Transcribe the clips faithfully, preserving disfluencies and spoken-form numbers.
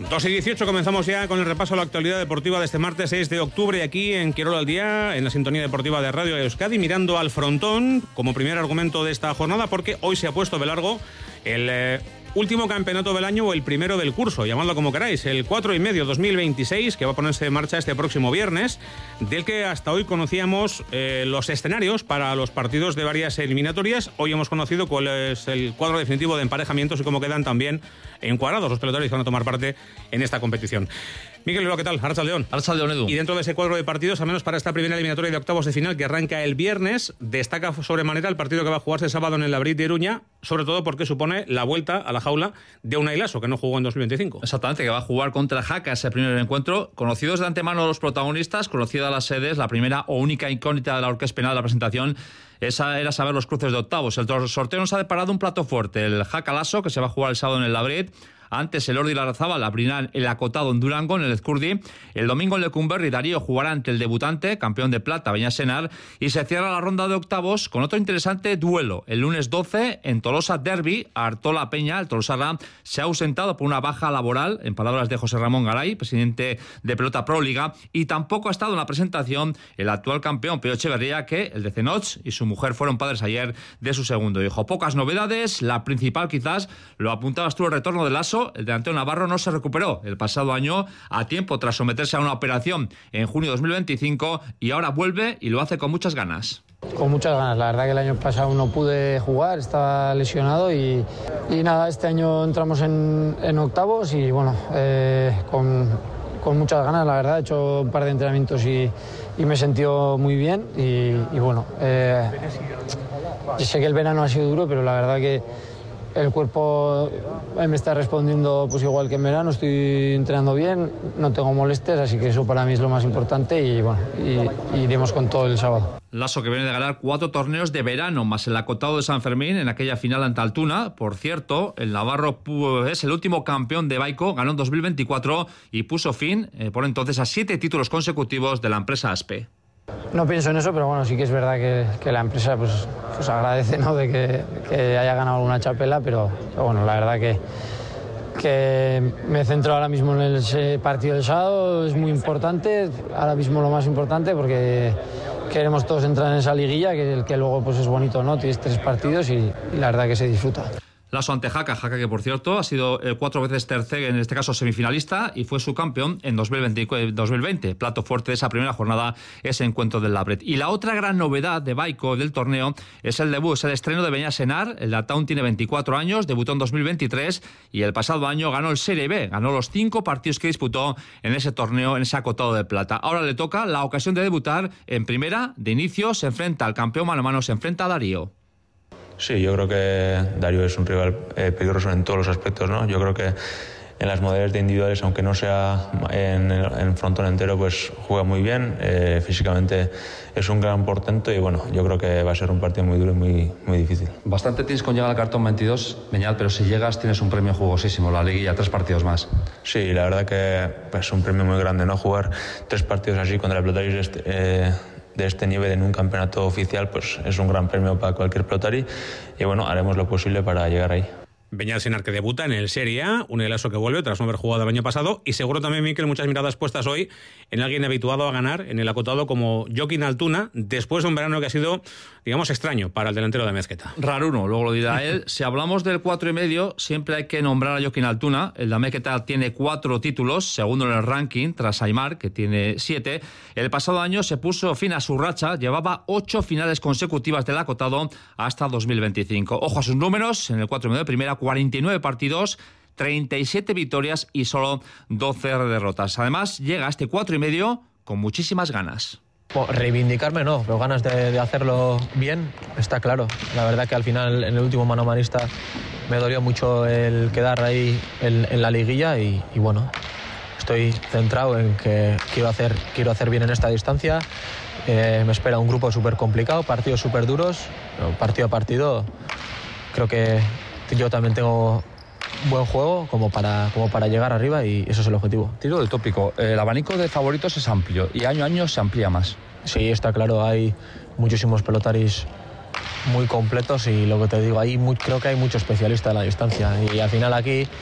dos y dieciocho, comenzamos ya con el repaso a la actualidad deportiva de este martes seis de octubre aquí en Quirol al Día, en la sintonía deportiva de Radio Euskadi, mirando al frontón como primer argumento de esta jornada, porque hoy se ha puesto de largo el eh, último campeonato del año o el primero del curso, llamadlo como queráis, el cuatro y medio dos mil veintiséis, que va a ponerse en marcha este próximo viernes, del que hasta hoy conocíamos eh, los escenarios para los partidos de varias eliminatorias. Hoy hemos conocido cuál es el cuadro definitivo de emparejamientos y cómo quedan también encuadrados los pelotaris que van a tomar parte en esta competición. Miguel Luro, ¿qué tal? Arratsaldeon. Arratsaldeon, Edu. Y dentro de ese cuadro de partidos, al menos para esta primera eliminatoria de octavos de final que arranca el viernes, destaca sobremanera el partido que va a jugarse el sábado en el Labrit de Iruña, sobre todo porque supone la vuelta a la jaula de Unai Laso, que no jugó en dos mil veinticinco. Exactamente, que va a jugar contra Jaca ese primer encuentro. Conocidos de antemano los protagonistas, conocidas las sedes, la primera o única incógnita de la orquesta penal de la presentación esa era saber los cruces de octavos. El sorteo nos ha deparado un plato fuerte, el Jaca Laso, que se va a jugar el sábado en el Labrit. Antes el Ordi Larrazábal abrirán el acotado en Durango, en el Ezcurdi. El domingo en Lecumberri, Darío jugará ante el debutante, campeón de plata, Beñat Senar. Y se cierra la ronda de octavos con otro interesante duelo. El lunes doce, en Tolosa Derby, Artola Peña, el Tolosarra, se ha ausentado por una baja laboral, en palabras de José Ramón Garay, presidente de Pelota Pro Liga. Y tampoco ha estado en la presentación el actual campeón, Pío Echeverría, que el de Cenoch y su mujer fueron padres ayer de su segundo hijo. Pocas novedades, la principal quizás, lo apuntabas tú, el retorno de Laso. El delantero navarro no se recuperó el pasado año a tiempo tras someterse a una operación en junio de dos mil veinticinco y ahora vuelve y lo hace con muchas ganas. Con muchas ganas, la verdad que el año pasado no pude jugar, estaba lesionado y, y nada, este año entramos en, en octavos y bueno, eh, con, con muchas ganas, la verdad, he hecho un par de entrenamientos y, y me he sentido muy bien y, y bueno, eh, sé que el verano ha sido duro, pero la verdad que el cuerpo me está respondiendo pues igual que en verano, estoy entrenando bien, no tengo molestias, así que eso para mí es lo más importante y bueno, y, y iremos con todo el sábado. Laso, que viene de ganar cuatro torneos de verano, más el acotado de San Fermín en aquella final ante Altuna. Por cierto, el navarro es el último campeón de Baico, ganó en dos mil veinticuatro y puso fin eh, por entonces a siete títulos consecutivos de la empresa Aspe. No pienso en eso, pero bueno, sí que es verdad que, que la empresa pues, pues agradece, ¿no?, de que, que haya ganado alguna chapela, pero, pero bueno, la verdad que, que me centro ahora mismo en el partido del sábado, es muy importante, ahora mismo lo más importante porque queremos todos entrar en esa liguilla, que, que luego pues es bonito, ¿no? Tienes tres partidos y, y la verdad que se disfruta. Laso ante Jaca, Jaca que por cierto ha sido eh, cuatro veces tercero, en este caso semifinalista, y fue subcampeón en dos mil veinte. Plato fuerte de esa primera jornada, ese encuentro del Labret. Y la otra gran novedad de Baico del torneo es el debut, es el estreno de Beñat Senar. El Ataun tiene veinticuatro años, debutó en dos mil veintitrés y el pasado año ganó el Serie B, ganó los cinco partidos que disputó en ese torneo, en ese acotado de plata. Ahora le toca la ocasión de debutar en primera, de inicio, se enfrenta al campeón mano a mano, se enfrenta a Darío. Sí, yo creo que Darío es un rival eh, peligroso en todos los aspectos, ¿no? Yo creo que en las modalidades de individuales, aunque no sea en el en frontón entero, pues juega muy bien, eh, físicamente es un gran portento y bueno, yo creo que va a ser un partido muy duro y muy, muy difícil. Bastante tienes con llegar al cartón veintidós, Beñat, pero si llegas tienes un premio jugosísimo, la liguilla, tres partidos más. Sí, la verdad que es pues, un premio muy grande, ¿no? Jugar tres partidos así contra el Pelotaris este, eh, de este nivel en un campeonato oficial, pues es un gran premio para cualquier pelotari y bueno, haremos lo posible para llegar ahí. Beñat Senar, que debuta en el Serie A, un Laso que vuelve tras no haber jugado el año pasado, y seguro también, Miquel, muchas miradas puestas hoy en alguien habituado a ganar en el acotado como Joaquín Altuna, después de un verano que ha sido, digamos, extraño para el delantero de Mezqueta. Raruno, luego lo dirá él. Si hablamos del cuatro y medio, siempre hay que nombrar a Joaquín Altuna. El de Mezqueta tiene cuatro títulos, segundo en el ranking, tras Aimar, que tiene siete. El pasado año se puso fin a su racha, llevaba ocho finales consecutivas del acotado hasta dos mil veinticinco. Ojo a sus números, en el cuatro y medio de primera, cuarenta y nueve partidos, treinta y siete victorias y solo doce derrotas. Además, llega a este cuatro y medio con muchísimas ganas. Bueno, reivindicarme no, pero ganas de, de hacerlo bien, está claro. La verdad que al final, en el último mano manista, me dolió mucho el quedar ahí en, en la liguilla y, y bueno, estoy centrado en que quiero hacer, quiero hacer bien en esta distancia. Eh, me espera un grupo súper complicado, partidos súper duros, partido a partido. Creo que yo también tengo buen juego como para, como para llegar arriba y eso es el objetivo. Tiro del tópico, el abanico de favoritos es amplio y año a año se amplía más. Sí, está claro, hay muchísimos pelotaris muy completos y lo que te digo, hay muy, creo que hay mucho especialista en la distancia y al final aquí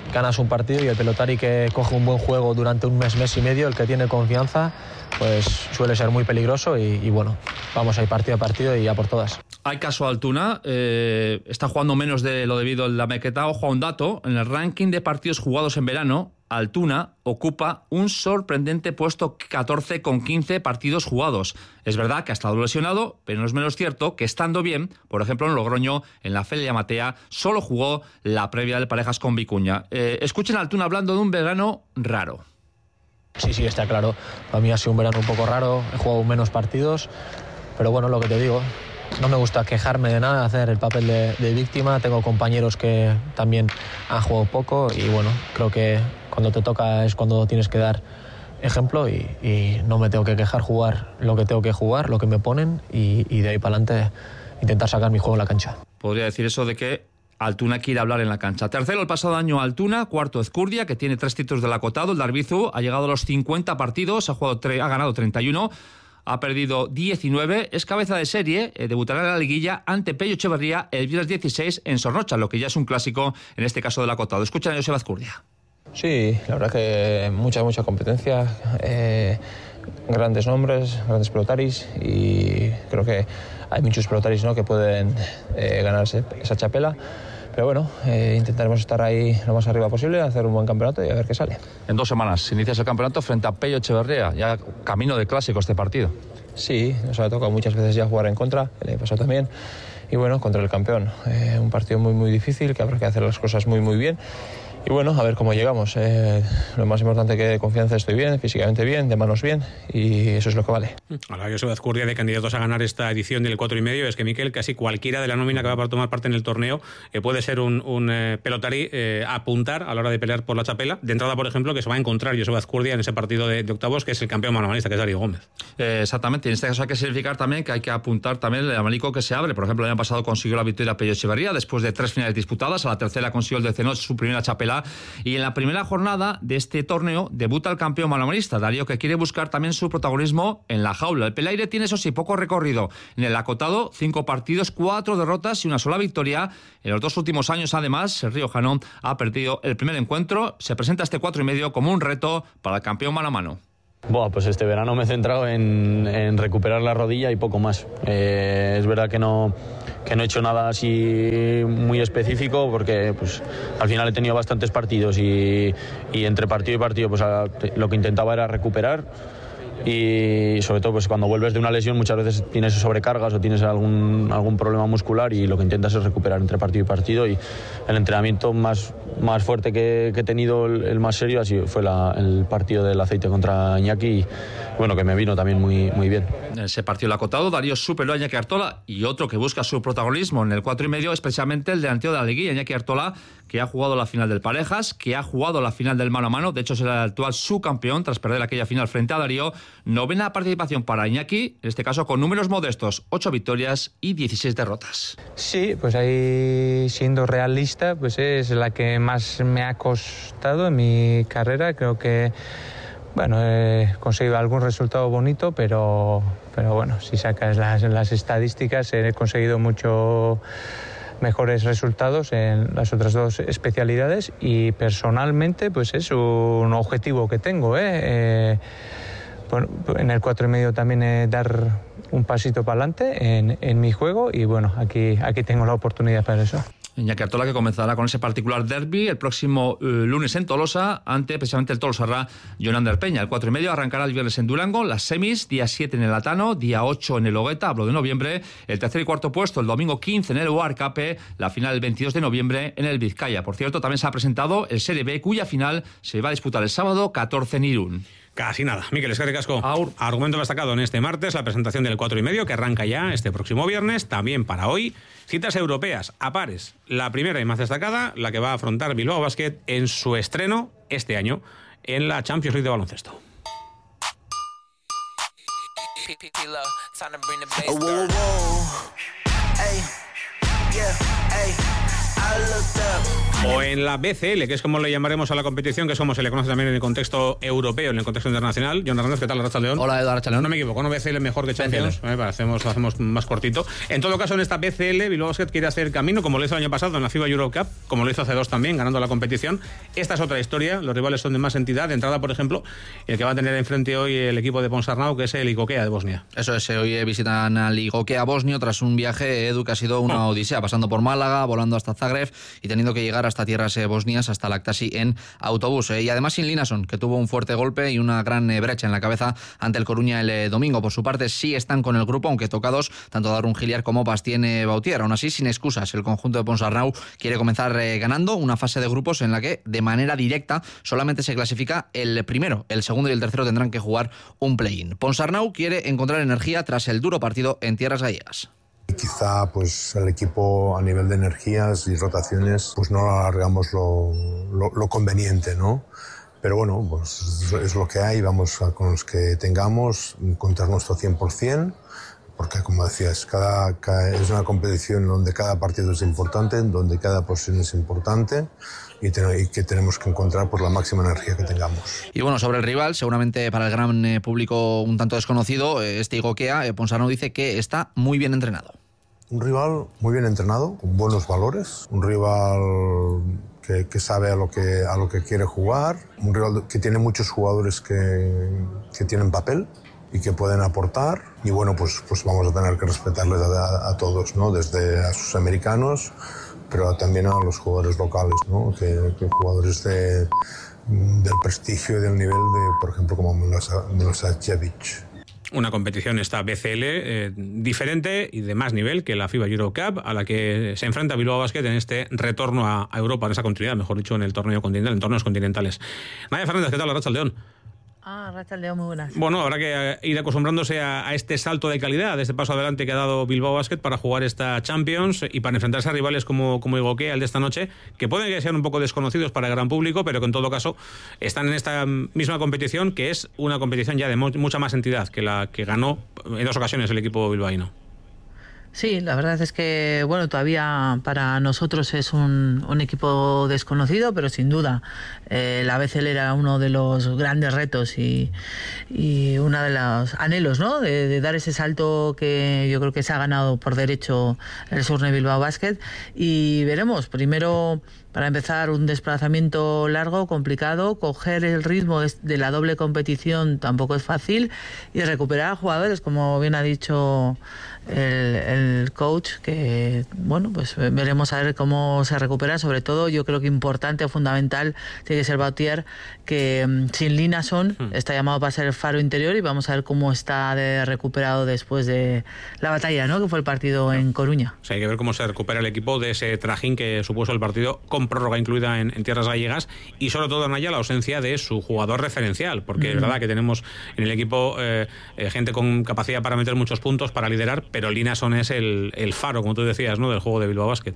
ganas un partido y el pelotari que coge un buen juego durante un mes, mes y medio, el que tiene confianza, pues suele ser muy peligroso y, y bueno, vamos a ir partido a partido y a por todas. Hay caso Altuna, eh, está jugando menos de lo debido en la Mequeta. Ojo a un dato, en el ranking de partidos jugados en verano, Altuna ocupa un sorprendente puesto catorce con quince partidos jugados. Es verdad que ha estado lesionado, pero no es menos cierto que estando bien, por ejemplo en Logroño, en la Felia Matea, solo jugó la previa de parejas con Vicuña. Eh, escuchen a Altuna hablando de un verano raro. Sí, sí, está claro. Para mí ha sido un verano un poco raro, he jugado menos partidos, pero bueno, lo que te digo, no me gusta quejarme de nada, hacer el papel de, de víctima. Tengo compañeros que también han jugado poco y bueno, creo que cuando te toca es cuando tienes que dar ejemplo y, y no me tengo que quejar, jugar lo que tengo que jugar, lo que me ponen y, y de ahí para adelante intentar sacar mi juego en la cancha. Podría decir eso de que Altuna quiere hablar en la cancha. Tercero el pasado año Altuna, cuarto Ezcurdia, que tiene tres títulos del acotado. El de Arbizu ha llegado a los cincuenta partidos, ha, jugado tre- ha ganado treinta y uno, ha perdido diecinueve, es cabeza de serie, eh, debutará en la liguilla ante Pello Echeverría el viernes dieciséis en Sornocha, lo que ya es un clásico en este caso del acotado. Escuchan a Joseba Ezcurdia. Sí, la verdad que mucha, mucha competencia, eh, grandes nombres, grandes pelotaris y creo que hay muchos pelotaris, ¿no?, que pueden eh, ganarse esa chapela. Pero bueno, eh, intentaremos estar ahí lo más arriba posible, hacer un buen campeonato y a ver qué sale. En dos semanas inicias el campeonato frente a Pello Echeverría, ya camino de clásico este partido. Sí, nos ha tocado muchas veces ya jugar en contra, el año pasado también. Y bueno, contra el campeón. Eh, un partido muy, muy difícil, que habrá que hacer las cosas muy, muy bien. Y bueno, a ver cómo llegamos. Eh, lo más importante que de confianza estoy bien, físicamente bien, de manos bien, y eso es lo que vale. Ahora yo soy de Ezcurdia de candidatos a ganar esta edición del cuatro y medio. Es que, Miquel, casi cualquiera de la nómina que va a tomar parte en el torneo eh, puede ser un, un eh, pelotari eh, a apuntar a la hora de pelear por la chapela. De entrada, por ejemplo, que se va a encontrar Joseba Ezcurdia en ese partido de, de octavos, que es el campeón manomanista, que es Darío Gómez. Eh, exactamente, en este caso hay que significar también que hay que apuntar también el abanico que se abre. Por ejemplo, el año pasado consiguió la victoria Pello Echeverría después de tres finales disputadas. A la tercera consiguió el de Cenoch su primera chapela, y en la primera jornada de este torneo debuta el campeón manomanista, Darío, que quiere buscar también su protagonismo en la jaula. El Pelaire tiene, eso sí, poco recorrido. En el acotado, cinco partidos, cuatro derrotas y una sola victoria. En los dos últimos años, además, el riojano ha perdido el primer encuentro. Se presenta este cuatro y medio como un reto para el campeón mano a mano. Buah, pues este verano me he centrado en, en recuperar la rodilla y poco más. Eh, es verdad que no, que no he hecho nada así muy específico porque pues, al final he tenido bastantes partidos y, y entre partido y partido pues, a, lo que intentaba era recuperar. Y sobre todo pues cuando vuelves de una lesión muchas veces tienes sobrecargas o tienes algún, algún problema muscular y lo que intentas es recuperar entre partido y partido, y el entrenamiento más, más fuerte que, que he tenido, el, el más serio, así fue la, el partido del Aceite contra Iñaki, y bueno, que me vino también muy, muy bien. En ese partido el acotado, Darío superó a Iñaki Artola, y otro que busca su protagonismo en el cuatro y medio es precisamente el delantero de la liguilla, Iñaki Artola, que ha jugado la final del parejas, que ha jugado la final del mano a mano, de hecho será el actual subcampeón tras perder aquella final frente a Darío. Novena participación para Iñaki, en este caso con números modestos, ocho victorias y dieciséis derrotas. Sí, pues ahí siendo realista, pues es la que más me ha costado en mi carrera. Creo que, bueno, he conseguido algún resultado bonito, pero, pero bueno, si sacas las, las estadísticas, he conseguido mucho mejores resultados en las otras dos especialidades, y personalmente pues es un objetivo que tengo, ¿eh? Eh, bueno, en el cuatro y medio también eh, dar un pasito para adelante en, en mi juego, y bueno, aquí, aquí tengo la oportunidad para eso. Iñaki Artola, que comenzará con ese particular derbi el próximo eh, lunes en Tolosa ante precisamente el Tolosarra Jonander Peña. El cuatro y medio arrancará el viernes en Durango, las semis, día siete en el Atano, día ocho en el Hogueta, hablo de noviembre, el tercer y cuarto puesto el domingo quince en el Huarcape, la final el veintidós de noviembre en el Vizcaya. Por cierto, también se ha presentado el Serie B, cuya final se va a disputar el sábado catorce en Irún. Casi nada. Miquel, es que ricasco. Argumento destacado en este martes, la presentación del cuatro y medio, que arranca ya este próximo viernes. También para hoy, citas europeas a pares. La primera y más destacada, la que va a afrontar Bilbao Basket en su estreno este año en la Champions League de baloncesto. O en la B C L, que es como le llamaremos a la competición, que es como se le conoce también en el contexto europeo, en el contexto internacional. John Hernández, ¿qué tal, Arratsaldeon? Hola, Eduardo Arratsaldeon. No me equivoco, ¿no? B C L mejor que Champions. Eh, hacemos, hacemos más cortito. En todo caso, en esta B C L, Bilbao Basket quiere hacer camino, como lo hizo el año pasado en la FIBA Euro Cup, como lo hizo hace dos también, ganando la competición. Esta es otra historia. Los rivales son de más entidad. De entrada, por ejemplo, el que va a tener enfrente hoy el equipo de Ponsarnau, que es el Ikokea de Bosnia. Eso es, hoy visitan al Ikokea bosnio tras un viaje, Edu, que ha sido una oh. odisea, pasando por Málaga, volando hasta Zagreb y teniendo que llegar hasta tierras eh, bosnias, hasta Laktasi en autobús. Eh, y además sin Linason, que tuvo un fuerte golpe y una gran eh, brecha en la cabeza ante el Coruña el eh, domingo. Por su parte, sí están con el grupo, aunque tocados tanto Darun Giliar como Bastien eh, Bautier. Aún así, sin excusas, el conjunto de Ponsarnau quiere comenzar eh, ganando una fase de grupos en la que, de manera directa, solamente se clasifica el primero. El segundo y el tercero tendrán que jugar un play-in. Ponsarnau quiere encontrar energía tras el duro partido en tierras gallegas. Quizá pues el equipo a nivel de energías y rotaciones pues no alargamos lo, lo, lo conveniente, ¿no? Pero bueno, pues es lo que hay, vamos a, con los que tengamos, encontrar nuestro cien por ciento, porque como decías, cada, cada, es una competición donde cada partido es importante, donde cada posición es importante y, ten, y que tenemos que encontrar pues, la máxima energía que tengamos. Y bueno, sobre el rival, seguramente para el gran eh, público un tanto desconocido, eh, este Ikokea, eh, Ponsarnau dice que está muy bien entrenado. Un rival muy bien entrenado, con buenos valores, un rival que, que sabe a lo que, a lo que quiere jugar, un rival que tiene muchos jugadores que, que tienen papel y que pueden aportar, y bueno, pues, pues vamos a tener que respetarles a, a todos, ¿no? Desde a sus americanos, pero también a los jugadores locales, ¿no? Que, que jugadores de, del prestigio y del nivel de, por ejemplo, como Milošević. Una competición, esta B C L, eh, diferente y de más nivel que la FIBA Euro Cup, a la que se enfrenta Bilbao Basket en este retorno a, a Europa, en esa continuidad, mejor dicho, en el torneo continental, en torneos continentales. Nadia Fernández, ¿qué tal, Arratsaldeon? Ah, Arratsaldeon, muy buenas. Bueno, habrá que ir acostumbrándose a, a este salto de calidad, de este paso adelante que ha dado Bilbao Basket para jugar esta Champions y para enfrentarse a rivales como, como Ikokea, el de esta noche, que pueden que sean un poco desconocidos para el gran público, pero que en todo caso están en esta misma competición, que es una competición ya de mo- mucha más entidad que la que ganó en dos ocasiones el equipo bilbaíno. Sí, la verdad es que, bueno, todavía para nosotros es un, un equipo desconocido, pero sin duda eh, la B C L era uno de los grandes retos y, y uno de los anhelos, ¿no? De, de dar ese salto que yo creo que se ha ganado por derecho el Surne Bilbao Basket. Y veremos, primero, para empezar, un desplazamiento largo, complicado, coger el ritmo de la doble competición tampoco es fácil, y recuperar a jugadores, como bien ha dicho el, el coach, que bueno, pues veremos a ver cómo se recupera. Sobre todo, yo creo que importante o fundamental tiene que ser Bautier, que sin Linason hmm. está llamado para ser el faro interior, y vamos a ver cómo está de recuperado después de la batalla, ¿no? Que fue el partido sí. en Coruña. O sea, hay que ver cómo se recupera el equipo de ese trajín que supuso el partido, con prórroga incluida en, en tierras gallegas, y sobre todo, Naya, la ausencia de su jugador referencial, porque mm. es verdad que tenemos en el equipo eh, eh, gente con capacidad para meter muchos puntos, para liderar, pero Linason es el, el faro, como tú decías, ¿no?, del juego de Bilbao Basket.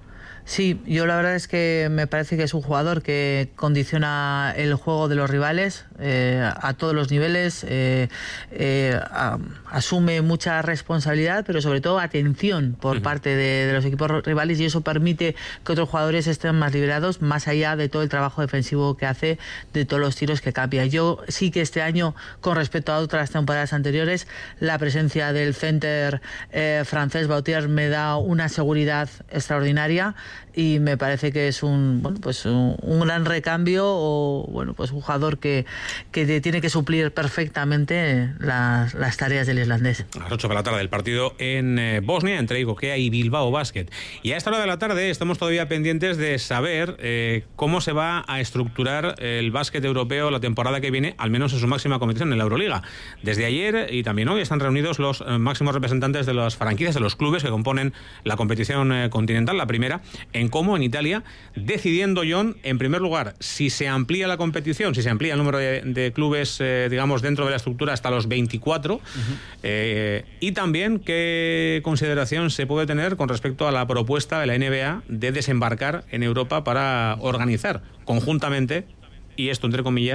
Sí, yo la verdad es que me parece que es un jugador que condiciona el juego de los rivales eh, a todos los niveles, eh, eh, a, asume mucha responsabilidad, pero sobre todo atención por uh-huh. parte de, de los equipos rivales, y eso permite que otros jugadores estén más liberados, más allá de todo el trabajo defensivo que hace, de todos los tiros que cambia. Yo sí que este año, con respecto a otras temporadas anteriores, la presencia del center eh, francés Bautier me da una seguridad extraordinaria, y me parece que es un bueno pues un, un gran recambio, o bueno pues un jugador que, que tiene que suplir perfectamente las, las tareas del islandés. A las ocho de la tarde el partido en eh, Bosnia entre Ikokea y Bilbao Basket. Y a esta hora de la tarde estamos todavía pendientes de saber eh, cómo se va a estructurar el básquet europeo la temporada que viene, al menos en su máxima competición, en la Euroliga. Desde ayer y también hoy están reunidos los eh, máximos representantes de las franquicias, de los clubes que componen la competición eh, continental, la primera, en Como, en Italia, decidiendo, John, en primer lugar, si se amplía la competición, si se amplía el número de, de clubes, eh, digamos, dentro de la estructura hasta los veinticuatro, uh-huh. eh, y también qué consideración se puede tener con respecto a la propuesta de la N B A de desembarcar en Europa para organizar conjuntamente, y esto entre comillas,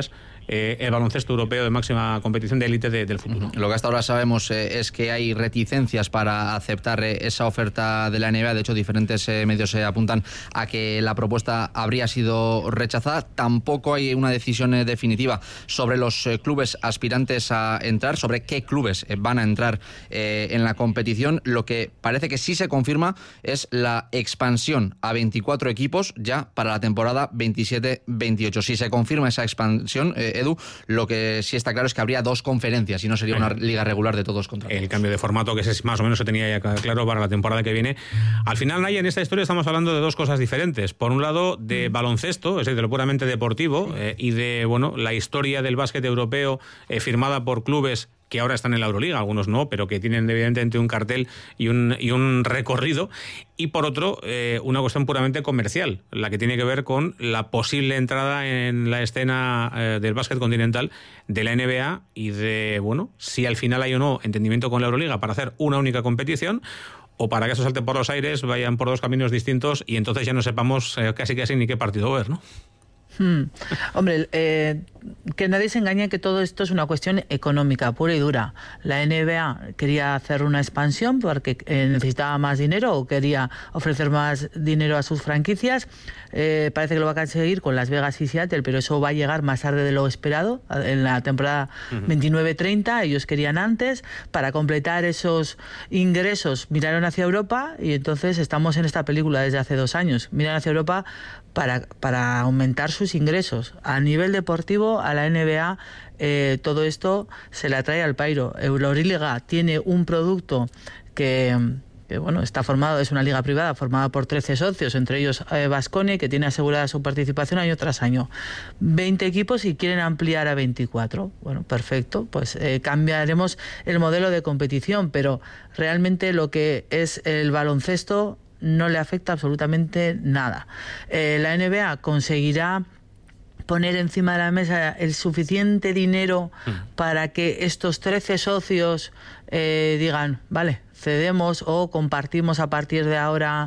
eh, el baloncesto europeo de máxima competición de élite de, del futuro. Lo que hasta ahora sabemos eh, es que hay reticencias para aceptar eh, esa oferta de la N B A. De hecho, diferentes eh, medios se apuntan a que la propuesta habría sido rechazada. Tampoco hay una decisión eh, definitiva sobre los eh, clubes aspirantes a entrar, sobre qué clubes eh, van a entrar eh, en la competición. Lo que parece que sí se confirma es la expansión a veinticuatro equipos ya para la temporada veintisiete veintiocho. Si se confirma esa expansión, eh, Edu, lo que sí está claro es que habría dos conferencias y no sería una liga regular de todos contra todos. El cambio de formato, que es más o menos se tenía ya claro para la temporada que viene. Al final, Naya, en esta historia estamos hablando de dos cosas diferentes. Por un lado, de baloncesto, es decir, de lo puramente deportivo, eh, y de, bueno, la historia del básquet europeo eh, firmada por clubes que ahora están en la Euroliga, algunos no, pero que tienen evidentemente un cartel y un, y un recorrido. Y por otro, eh, una cuestión puramente comercial, la que tiene que ver con la posible entrada en la escena eh, del básquet continental de la N B A y de, bueno, si al final hay o no entendimiento con la Euroliga para hacer una única competición, o para que eso salte por los aires, vayan por dos caminos distintos y entonces ya no sepamos eh, casi casi ni qué partido ver, ¿no? Hmm. Hombre, eh, que nadie se engañe que todo esto es una cuestión económica, pura y dura. La N B A quería hacer una expansión porque eh, necesitaba más dinero o quería ofrecer más dinero a sus franquicias. Eh, parece que lo va a conseguir con Las Vegas y Seattle, pero eso va a llegar más tarde de lo esperado, en la temporada uh-huh. veintinueve treinta. Ellos querían antes. Para completar esos ingresos, miraron hacia Europa y entonces estamos en esta película desde hace dos años. Miran hacia Europa para, para aumentar sus ingresos. A nivel deportivo, a la N B A eh, todo esto se la trae al pairo. Euroliga tiene un producto que, que bueno, está formado, es una liga privada formada por trece socios, entre ellos Baskonia, eh, que tiene asegurada su participación año tras año. veinte equipos y quieren ampliar a veinticuatro. Bueno, perfecto, pues eh, cambiaremos el modelo de competición, pero realmente lo que es el baloncesto no le afecta absolutamente nada. Eh, la N B A conseguirá poner encima de la mesa el suficiente dinero mm. para que estos trece socios eh, digan, vale, cedemos o compartimos a partir de ahora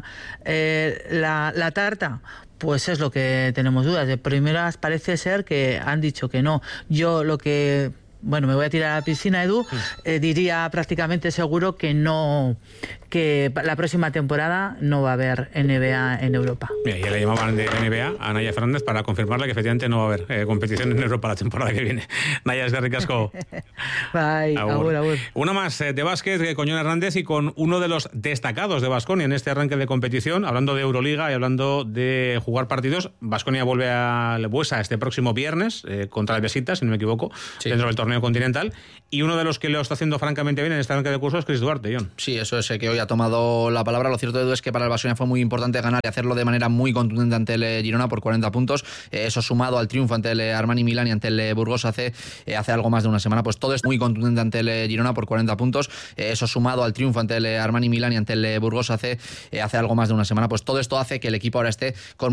eh, la, la tarta. Pues es lo que tenemos dudas. De primeras parece ser que han dicho que no. Yo lo que... Bueno, me voy a tirar a la piscina, Edu. Eh, diría prácticamente seguro que no, que la próxima temporada no va a haber N B A en Europa. Mira, ya le llamaban de N B A a Naya Fernández para confirmarle que efectivamente no va a haber eh, competición en Europa la temporada que viene. Naya, es de ricasco. Bye, abur. Abur, abur. Una más eh, de básquet eh, con Jon Hernández y con uno de los destacados de Baskonia en este arranque de competición, hablando de Euroliga y hablando de jugar partidos. Baskonia vuelve a Lebuesa este próximo viernes eh, contra el Besiktas, si no me equivoco, sí, dentro del torneo continental, y uno de los que lo está haciendo francamente bien en este arranque de curso es Chris Duarte, Jon. Sí, eso es, que hoy ha tomado la palabra. Lo cierto, Edu, es que para el Baskonia fue muy importante ganar y hacerlo de manera muy contundente ante el Girona por cuarenta puntos. Eh, eso sumado al triunfo ante el Armani Milán y ante el Burgos hace, eh, hace algo más de una semana. Pues todo es muy contundente ante el Girona por cuarenta puntos. Eh, eso sumado al triunfo ante el Armani Milán y ante el Burgos hace, eh, hace algo más de una semana. Pues todo esto hace que el equipo ahora esté con